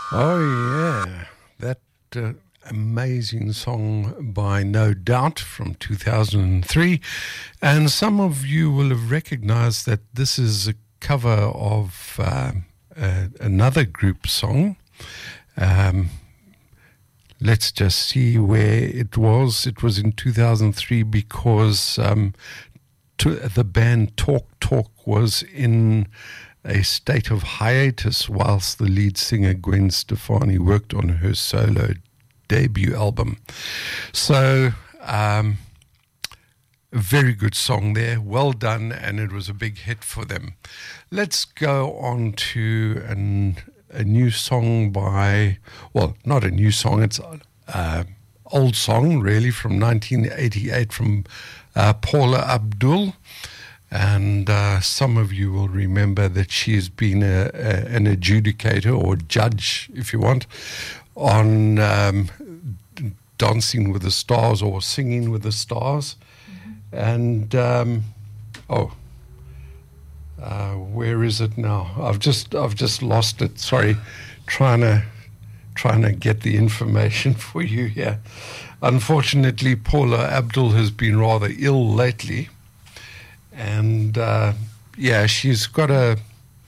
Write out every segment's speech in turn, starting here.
Oh, yeah. That amazing song by No Doubt from 2003. And some of you will have recognized that this is a cover of another group song. Let's just see where it was. It was in 2003 because the band Talk Talk was in a state of hiatus whilst the lead singer Gwen Stefani worked on her solo debut album. So, a very good song there, well done, and it was a big hit for them. Let's go on to a new song by, well, not a new song, it's an old song really from 1988 from Paula Abdul. And some of you will remember that she has been an adjudicator or judge, if you want, on Dancing with the Stars or Singing with the Stars. Mm-hmm. And, where is it now? I've just lost it. Sorry, trying to get the information for you here. Unfortunately, Paula Abdul has been rather ill lately. And she's got a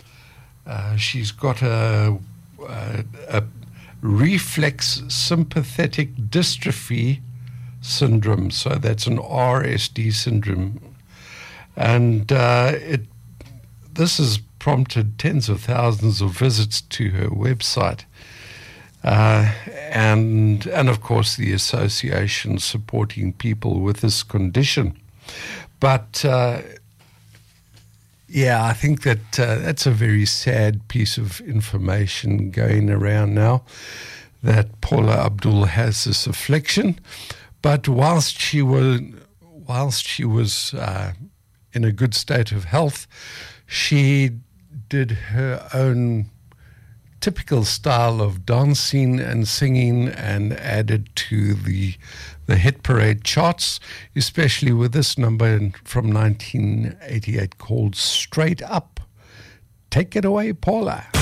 reflex sympathetic dystrophy syndrome. So that's an RSD syndrome, and this has prompted tens of thousands of visits to her website, and of course the association supporting people with this condition. But I think that that's a very sad piece of information going around now, that Paula Abdul has this affliction. But whilst she was in a good state of health, she did her own typical style of dancing and singing and added to the hit parade charts, especially with this number from 1988 called Straight Up. Take it away, Paula.